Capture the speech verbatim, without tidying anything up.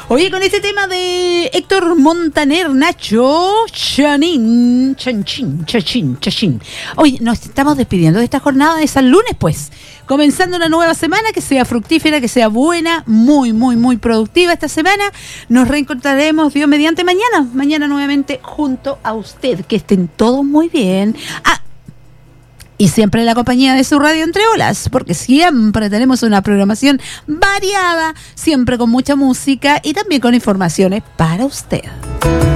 Oye, con este tema de Héctor Montaner, Nacho, Chanín, Chanchín, Chachín, Chachín. Oye, nos estamos despidiendo de esta jornada de San Lunes, pues. Comenzando una nueva semana, que sea fructífera, que sea buena, muy, muy, muy productiva esta semana. Nos reencontraremos, Dios mediante, mañana. Mañana nuevamente junto a usted. Que estén todos muy bien. Ah, y siempre en la compañía de su radio Entre Olas, porque siempre tenemos una programación variada, siempre con mucha música y también con informaciones para usted.